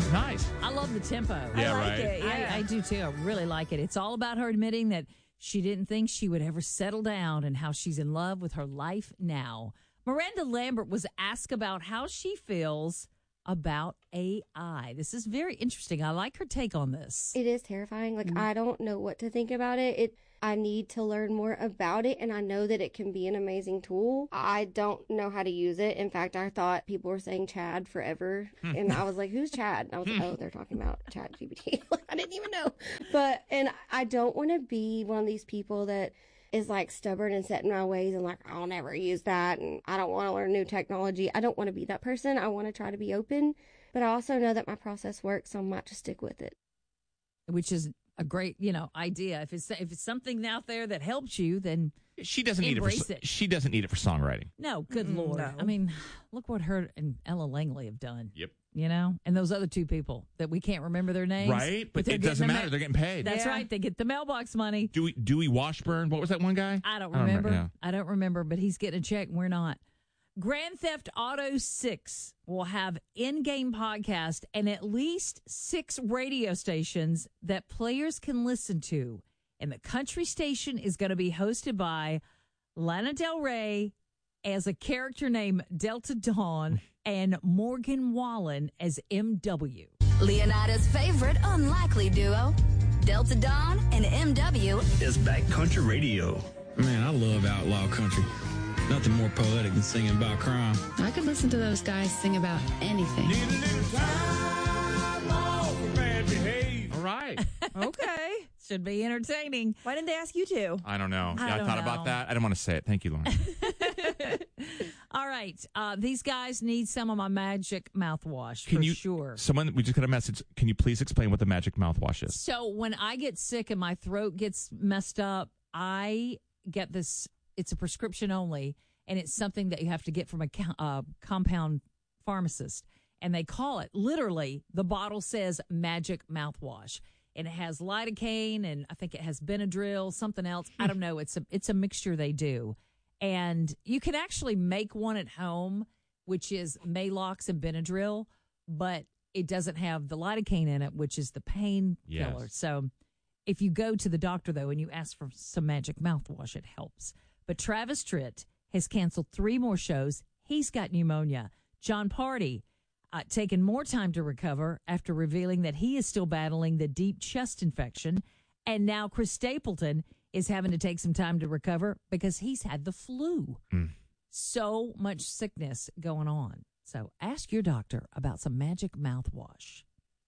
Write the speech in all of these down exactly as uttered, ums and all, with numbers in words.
nice. I love the tempo. Yeah, I like right. it. Yeah. I, I do too. I really like it. It's all about her admitting that she didn't think she would ever settle down and how she's in love with her life now. Miranda Lambert was asked about how she feels about A I. This is very interesting. I like her take on this. It is terrifying. Like, mm-hmm. I don't know what to think about it. It I need to learn more about it, and I know that it can be an amazing tool. I don't know how to use it. In fact, I thought people were saying Chad forever, and I was like, who's Chad? And I was like, oh, they're talking about Chad G P T. Like, I didn't even know. But, and I don't want to be one of these people that is like stubborn and set in my ways and like, I'll never use that, and I don't want to learn new technology. I don't want to be that person. I want to try to be open, but I also know that my process works, so I might just stick with it. Which is a great, you know, idea. If it's if it's something out there that helps you, then she doesn't need it for it. she doesn't need it for songwriting. No, good Mm, Lord. no. I mean, look what her and Ella Langley have done. Yep. You know, and those other two people that we can't remember their names. Right, but, but it doesn't the matter. Ma- They're getting paid. That's Yeah. right. They get the mailbox money. Dewey, Dewey Washburn. What was that one guy? I don't I don't remember. remember, yeah. I don't remember, but he's getting a check and we're not. Grand Theft Auto six will have in-game podcast and at least six radio stations that players can listen to. And the country station is going to be hosted by Lana Del Rey as a character named Delta Dawn and Morgan Wallen as M W. Leonardo's favorite unlikely duo, Delta Dawn and M W. It's Backcountry Radio. Man, I love outlaw country. Nothing more poetic than singing about crime. I could listen to those guys sing about anything. Need a little time off for bad behavior. All right. Okay. Should be entertaining. Why didn't they ask you to? I don't know. I Yeah, I, don't thought know. about that. I didn't want to say it. Thank you, Lauren. All right. Uh, these guys need some of my magic mouthwash Can for you, sure. Someone, we just got a message. Can you please explain what the magic mouthwash is? So when I get sick and my throat gets messed up, I get this. It's a prescription only, and it's something that you have to get from a co- uh, compound pharmacist. And they call it, literally, the bottle says magic mouthwash. And it has lidocaine, and I think it has Benadryl, something else. I don't know. It's a it's a mixture they do. And you can actually make one at home, which is Maalox and Benadryl, but it doesn't have the lidocaine in it, which is the pain killer. Yes. So if you go to the doctor, though, and you ask for some magic mouthwash, it helps. But Travis Tritt has canceled three more shows. He's got pneumonia. John Party uh, taken more time to recover after revealing that he is still battling the deep chest infection. And now Chris Stapleton is having to take some time to recover because he's had the flu. Mm. So much sickness going on. So ask your doctor about some magic mouthwash.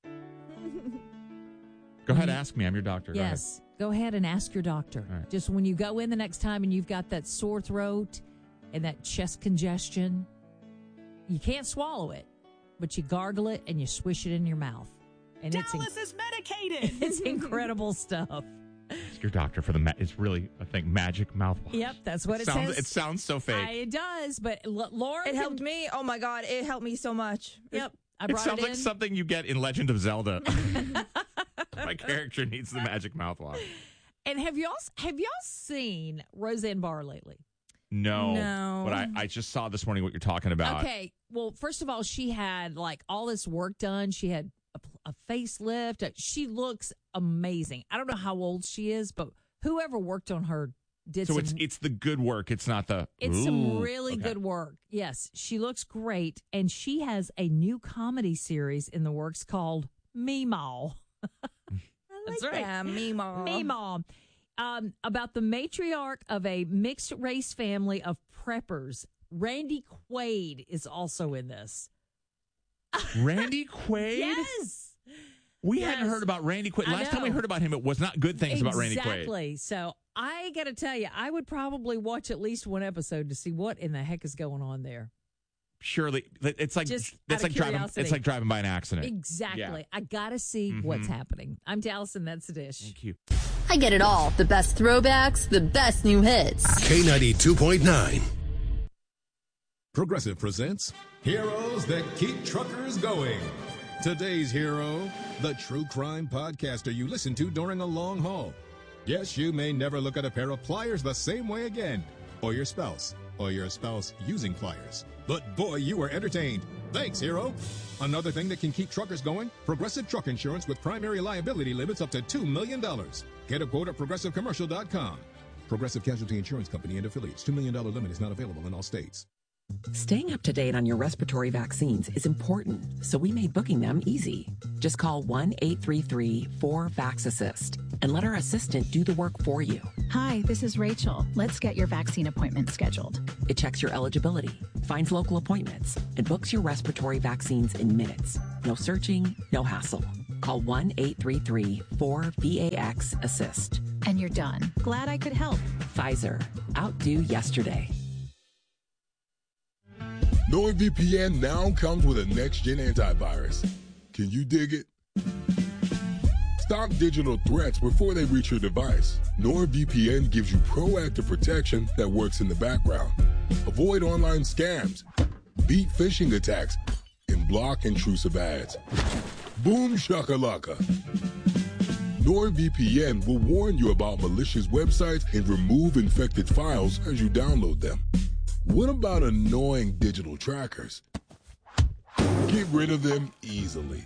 Go ahead, ask me. I'm your doctor. Yes. Go ahead and ask your doctor. All right. Just when you go in the next time and you've got that sore throat and that chest congestion, you can't swallow it, but you gargle it and you swish it in your mouth. And Dallas it's in- is medicated. it's incredible stuff. Ask your doctor for the. Ma- it's really, I think, magic mouthwash. Yep, that's what it, sounds, says. It sounds so fake. I, it does, but L- Laura It can- helped me. Oh, my God. It helped me so much. Yep, I it brought sounds it like in. something you get in Legend of Zelda. My character needs the magic mouthwash. And have y'all have y'all seen Roseanne Barr lately? No, No. But I, I just saw this morning what you're talking about. Okay. Well, first of all, she had like all this work done. She had a, a facelift. She looks amazing. I don't know how old she is, but whoever worked on her did So some, it's it's the good work. It's not the. it's some ooh, really okay. good work. Yes, she looks great. And she has a new comedy series in the works called Meemaw. That's right. Yeah, me, mom. Meemaw. Um, about the matriarch of a mixed race family of preppers. Randy Quaid is also in this. Randy Quaid? Yes. We Yes. hadn't heard about Randy Quaid. I Last time we know. heard about him, it was not good things about Randy Quaid. Exactly. So I got to tell you, I would probably watch at least one episode to see what in the heck is going on there. Surely, it's like Just it's out of like driving. curiosity. It's like driving by an accident. Exactly. Yeah. I got to see Mhm. what's happening. I'm Allison. That's the dish. Thank you. I get it all. The best throwbacks, the best new hits. K ninety-two point nine. Progressive presents Heroes That Keep Truckers Going. Today's hero, the true crime podcaster you listen to during a long haul. Yes, you may never look at a pair of pliers the same way again, or your spouse, or your spouse using pliers. But boy, you were entertained. Thanks, Hero. Another thing that can keep truckers going? Progressive Truck Insurance with primary liability limits up to two million dollars. Get a quote at progressive commercial dot com. Progressive Casualty Insurance Company and affiliates. two million dollars limit is not available in all states. Staying up to date on your respiratory vaccines is important, so we made booking them easy. Just call one eight three three four vax assist and let our assistant do the work for you. Hi, this is Rachel. Let's get your vaccine appointment scheduled. It checks your eligibility, finds local appointments, and books your respiratory vaccines in minutes. No searching, no hassle. Call one eight three three four V A X assist. And you're done. Glad I could help. Pfizer. Outdo yesterday. NordVPN now comes with a next-gen antivirus. Can you dig it? Stop digital threats before they reach your device. NordVPN gives you proactive protection that works in the background. Avoid online scams, beat phishing attacks, and block intrusive ads. Boom shakalaka. NordVPN will warn you about malicious websites and remove infected files as you download them. What about annoying digital trackers? Get rid of them easily.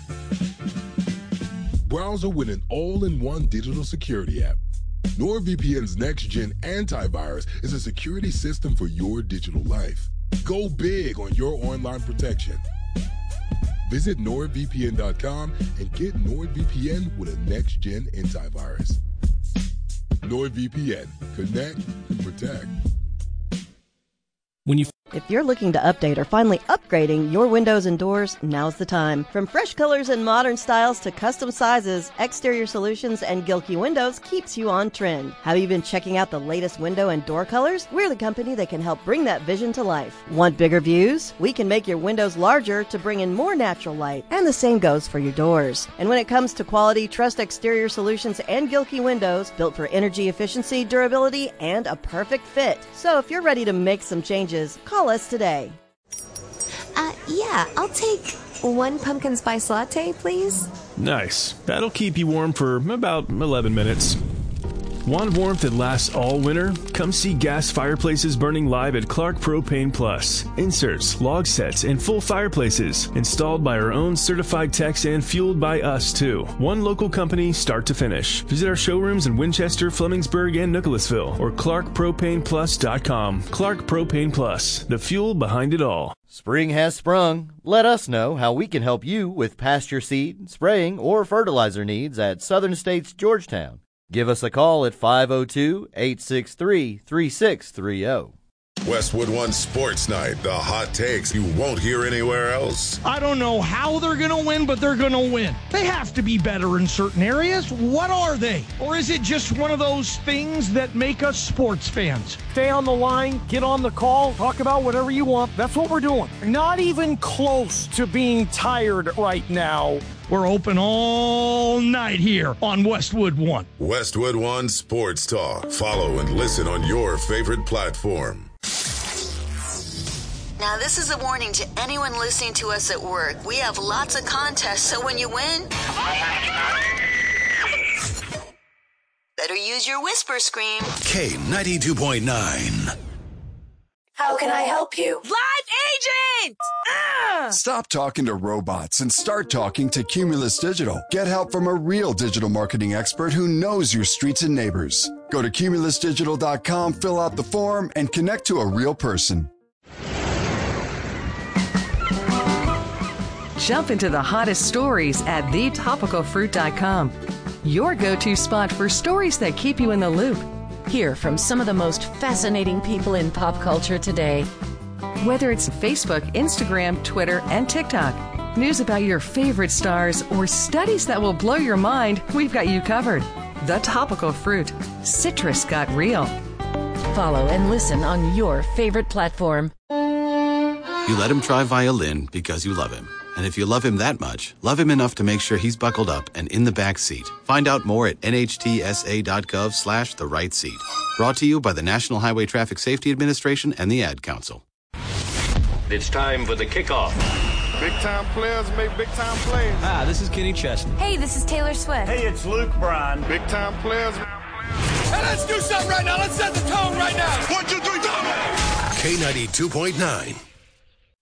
Browser with an all-in-one digital security app. NordVPN's next-gen antivirus is a security system for your digital life. Go big on your online protection. Visit nord V P N dot com and get NordVPN with a next-gen antivirus. NordVPN. Connect and protect. When you If you're looking to update or finally upgrading your windows and doors, now's the time. From fresh colors and modern styles to custom sizes, Exterior Solutions and Gilkey Windows keeps you on trend. Have you been checking out the latest window and door colors? We're the company that can help bring that vision to life. Want bigger views? We can make your windows larger to bring in more natural light, and the same goes for your doors. And when it comes to quality, trust Exterior Solutions and Gilkey Windows, built for energy efficiency, durability, and a perfect fit. So if you're ready to make some changes, call us today. Uh, yeah, I'll take one pumpkin spice latte, please. Nice. That'll keep you warm for about eleven minutes. Want warmth that lasts all winter? Come see gas fireplaces burning live at Clark Propane Plus. Inserts, log sets, and full fireplaces. Installed by our own certified techs and fueled by us, too. One local company, start to finish. Visit our showrooms in Winchester, Flemingsburg, and Nicholasville, or clark propane plus dot com. Clark Propane Plus, the fuel behind it all. Spring has sprung. Let us know how we can help you with pasture seed, spraying, or fertilizer needs at Southern States Georgetown. Give us a call at five oh two, eight six three, three six three oh. Westwood One Sports Night, the hot takes you won't hear anywhere else. I don't know how they're going to win, but they're going to win. They have to be better in certain areas. What are they? Or is it just one of those things that make us sports fans? Stay on the line, get on the call, talk about whatever you want. That's what we're doing. Not even close to being tired right now. We're open all night here on Westwood One. Westwood One Sports Talk. Follow and listen on your favorite platform. Now, this is a warning to anyone listening to us at work. We have lots of contests, so when you win, better use your whisper scream. K ninety-two point nine. How can I help you? Live agent! Ah! Stop talking to robots and start talking to Cumulus Digital. Get help from a real digital marketing expert who knows your streets and neighbors. Go to cumulus digital dot com, fill out the form, and connect to a real person. Jump into the hottest stories at the topical fruit dot com. Your go-to spot for stories that keep you in the loop. Hear from some of the most fascinating people in pop culture today. Whether it's Facebook, Instagram, Twitter, and TikTok, news about your favorite stars, or studies that will blow your mind, we've got you covered. The Topical Fruit. Citrus got real. Follow and listen on your favorite platform. You let him try violin because you love him. And if you love him that much, love him enough to make sure he's buckled up and in the back seat. Find out more at N H T S A dot gov slash the right seat. Brought to you by the National Highway Traffic Safety Administration and the Ad Council. It's time for the kickoff. Big time players make big time plays. Hi, this is Kenny Chesney. Hey, this is Taylor Swift. Hey, it's Luke Bryan. Big time players. Hey, let's do something right now. Let's set the tone right now. One, two, three, go! K ninety-two point nine.